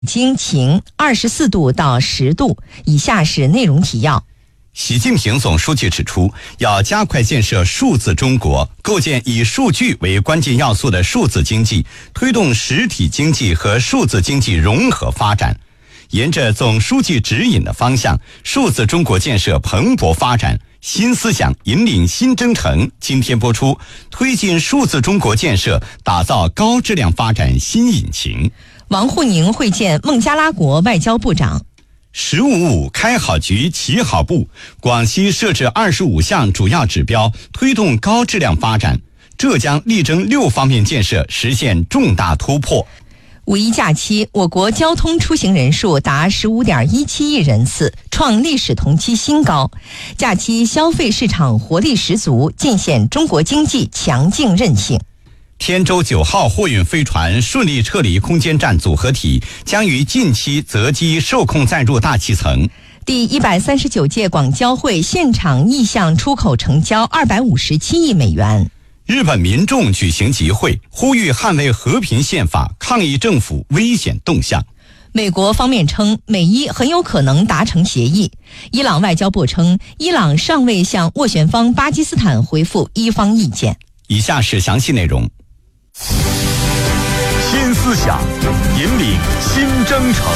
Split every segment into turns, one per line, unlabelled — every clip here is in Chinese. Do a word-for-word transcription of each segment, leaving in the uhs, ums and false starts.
京晴，二十四度到十度。以下是内容提要。
习近平总书记指出，要加快建设数字中国，构建以数据为关键要素的数字经济，推动实体经济和数字经济融合发展。沿着总书记指引的方向，数字中国建设蓬勃发展，新思想引领新征程。今天播出，推进数字中国建设，打造高质量发展新引擎。
王沪宁会见孟加拉国外交部长。
十五五开好局起好步，广西设置二十五项主要指标，推动高质量发展。浙江力争六方面建设实现重大突破。
五一假期，我国交通出行人数达 十五点一七亿人次，创历史同期新高。假期消费市场活力十足，尽显中国经济强劲韧性。
天舟九号货运飞船顺利撤离空间站组合体，将于近期择机受控载入大气层。
第一百三十九届广交会现场意向出口成交二百五十七亿美元。
日本民众举行集会，呼吁捍卫和平宪法，抗议政府危险动向。
美国方面称，美伊很有可能达成协议。伊朗外交部称，伊朗尚未向斡旋方巴基斯坦回复伊方意见。
以下是详细内容。
新思想引领新征程。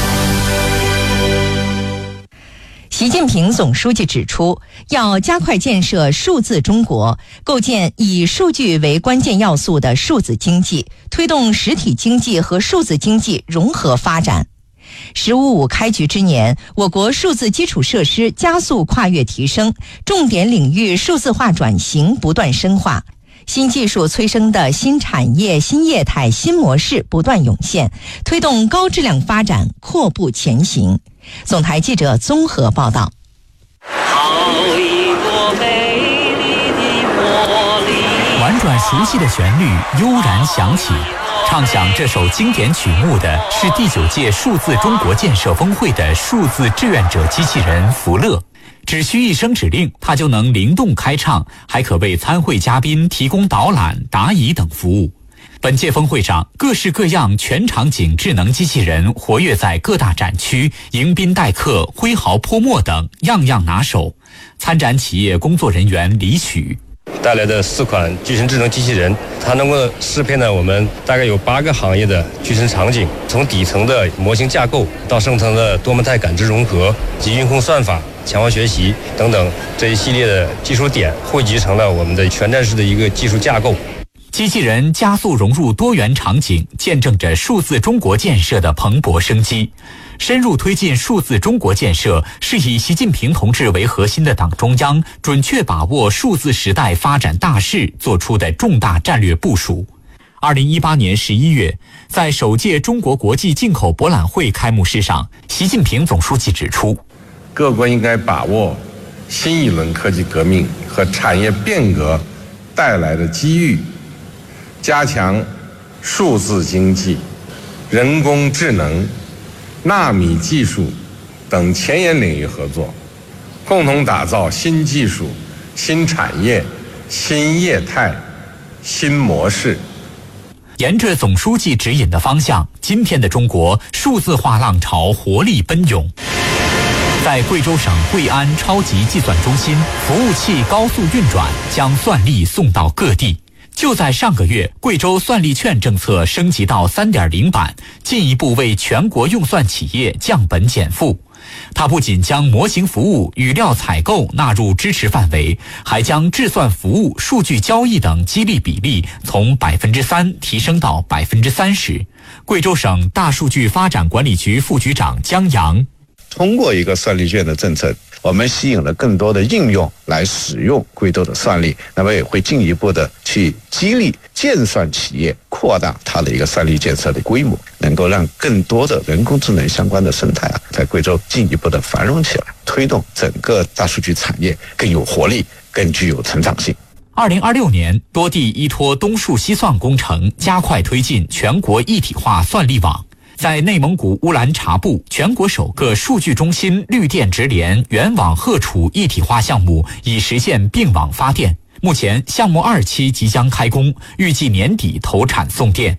习近平总书记指出，要加快建设数字中国，构建以数据为关键要素的数字经济，推动实体经济和数字经济融合发展。十五五开局之年，我国数字基础设施加速跨越提升，重点领域数字化转型不断深化。新技术催生的新产业、新业态、新模式不断涌现，推动高质量发展阔步前行。总台记者综合报道。
好一朵美丽的茉莉。
婉转熟悉的旋律悠然响起，唱响这首经典曲目的是第九届数字中国建设峰会的数字志愿者机器人福乐。只需一声指令，它就能灵动开唱，还可为参会嘉宾提供导览、答疑等服务。本届峰会上，各式各样全场景智能机器人活跃在各大展区，迎宾待客、挥毫泼墨等，样样拿手。参展企业工作人员李许
带来的四款具身智能机器人，它能够适配呢我们大概有八个行业的具身场景，从底层的模型架构到上层的多模态感知融合及运控算法、强化学习等等这一系列的技术点，汇集成了我们的全站式的一个技术架构。
机器人加速融入多元场景，见证着数字中国建设的蓬勃生机。深入推进数字中国建设，是以习近平同志为核心的党中央准确把握数字时代发展大势做出的重大战略部署。二零一八年十一月，在首届中国国际进口博览会开幕式上，习近平总书记指出，
各国应该把握新一轮科技革命和产业变革带来的机遇，加强数字经济、人工智能、纳米技术等前沿领域合作，共同打造新技术、新产业、新业态、新模式。
沿着总书记指引的方向，今天的中国数字化浪潮活力奔涌。在贵州省贵安超级计算中心，服务器高速运转，将算力送到各地。就在上个月，贵州算力券政策升级到 三点零 版，进一步为全国用算企业降本减负。它不仅将模型服务、语料采购纳入支持范围，还将制算服务、数据交易等激励比例从 百分之三 提升到 百分之三十。贵州省大数据发展管理局副局长江阳，
通过一个算力券的政策，我们吸引了更多的应用来使用贵州的算力，那么也会进一步的去激励建算企业扩大它的一个算力建设的规模，能够让更多的人工智能相关的生态啊，在贵州进一步的繁荣起来，推动整个大数据产业更有活力，更具有成长性。
二零二六年，多地依托东数西算工程，加快推进全国一体化算力网。在内蒙古乌兰察布，全国首个数据中心绿电直连原网荷储一体化项目已实现并网发电。目前项目二期即将开工，预计年底投产送电。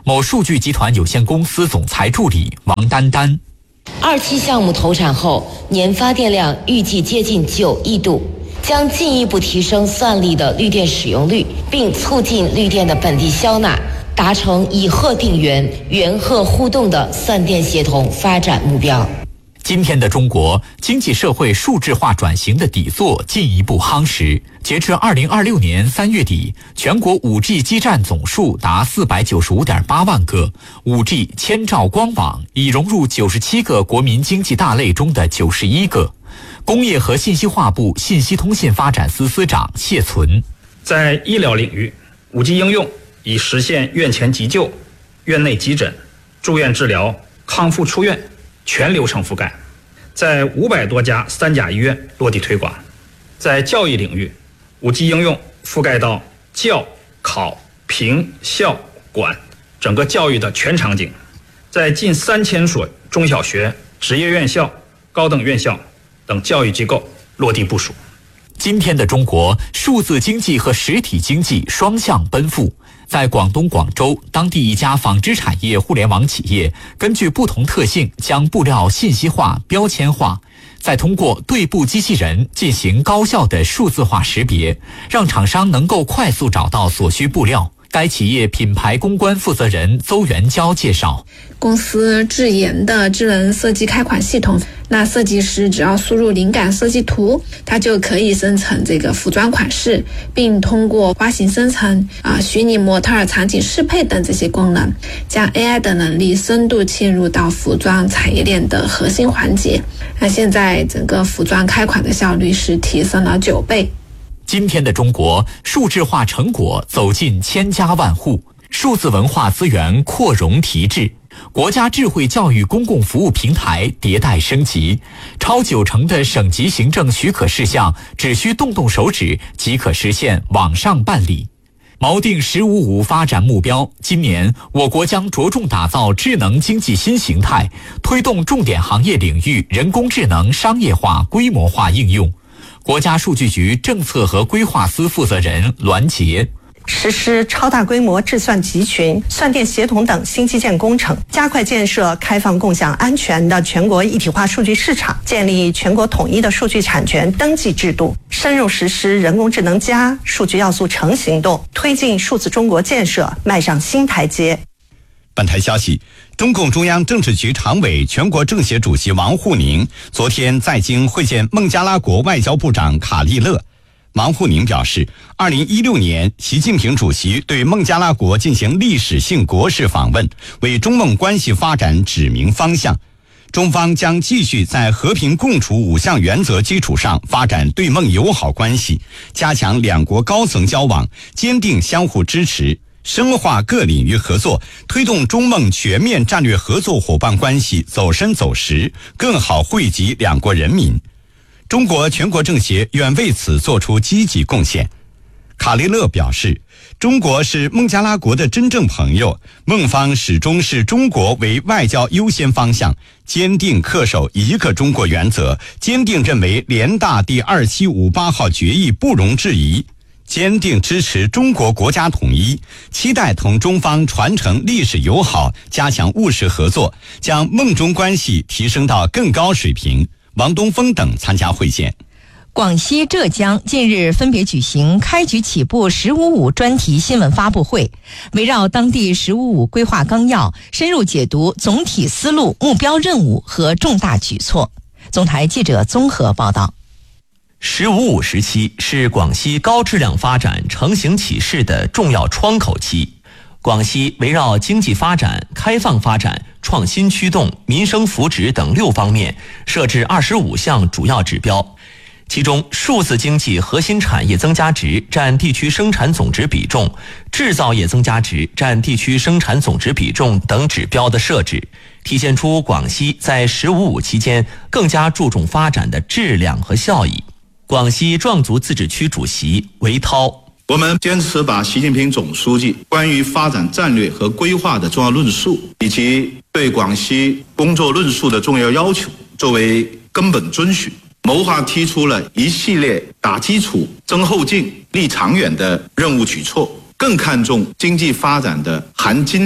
某数据集团有限公司总裁助理王丹丹。
二期项目投产后，年发电量预计接近九亿度，将进一步提升算力的绿电使用率，并促进绿电的本地消纳，达成以荷定源、源荷互动的算电协同发展目标。
今天的中国经济社会数字化转型的底座进一步夯实。截至二零二六年三月底，全国 五 G 基站总数达四百九十五点八万个 ，五 G 千兆光网已融入九十七个国民经济大类中的九十一个。工业和信息化部信息通信发展司司长谢存，
在医疗领域 ，五 G 应用已实现院前急救、院内急诊、住院治疗、康复出院全流程覆盖，在五百多家三甲医院落地推广。在教育领域， 五 G 应用覆盖到教、考、评、校、管整个教育的全场景，在近三千所中小学、职业院校、高等院校等教育机构落地部署。
今天的中国，数字经济和实体经济双向奔赴。在广东广州，当地一家纺织产业互联网企业根据不同特性，将布料信息化、标签化，再通过对布机器人进行高效的数字化识别，让厂商能够快速找到所需布料。该企业品牌公关负责人邹元娇介绍，
公司智研的智能设计开款系统，那设计师只要输入灵感设计图，它就可以生成这个服装款式，并通过花型生成、啊虚拟模特、场景适配等这些功能，将 A I 的能力深度嵌入到服装产业链的核心环节。那现在整个服装开款的效率是提升了九倍。
今天的中国，数字化成果走进千家万户，数字文化资源扩容提质，国家智慧教育公共服务平台迭代升级，超九成的省级行政许可事项只需动动手指即可实现网上办理。锚定“十五五”发展目标，今年我国将着重打造智能经济新形态，推动重点行业领域人工智能商业化、规模化应用。国家数据局政策和规划司负责人栾杰，
实施超大规模智算集群、算电协同等新基建工程，加快建设开放、共享、安全的全国一体化数据市场，建立全国统一的数据产权登记制度，深入实施人工智能加数据要素城行动，推进数字中国建设迈上新台阶。
本台消息，中共中央政治局常委、全国政协主席王沪宁昨天在京会见孟加拉国外交部长卡利勒。王沪宁表示，二零一六年习近平主席对孟加拉国进行历史性国事访问，为中孟关系发展指明方向。中方将继续在和平共处五项原则基础上发展对孟友好关系，加强两国高层交往，坚定相互支持，深化各领域合作，推动中孟全面战略合作伙伴关系走深走实，更好惠及两国人民。中国全国政协愿为此做出积极贡献。卡利勒表示，中国是孟加拉国的真正朋友，孟方始终视中国为外交优先方向，坚定恪守一个中国原则，坚定认为联大第二七五八号决议不容置疑，坚定支持中国国家统一，期待同中方传承历史友好，加强务实合作，将孟中关系提升到更高水平。王东峰等参加会见。
广西、浙江近日分别举行开局起步“十五五”专题新闻发布会，围绕当地“十五五”规划纲要，深入解读总体思路、目标任务和重大举措。总台记者综合报道。
十五五时期是广西高质量发展成型起势的重要窗口期。广西围绕经济发展、开放发展、创新驱动、民生福祉等六方面，设置二十五项主要指标。其中，数字经济核心产业增加值占地区生产总值比重、制造业增加值占地区生产总值比重等指标的设置，体现出广西在“十五五”期间更加注重发展的质量和效益。广西壮族自治区主席韦涛，
我们坚持把习近平总书记关于发展战略和规划的重要论述，以及对广西工作论述的重要要求作为根本遵循，谋划提出了一系列打基础、增后劲、立长远的任务举措，更看重经济发展的含金量、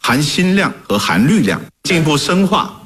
含新量和含绿量，进一步深化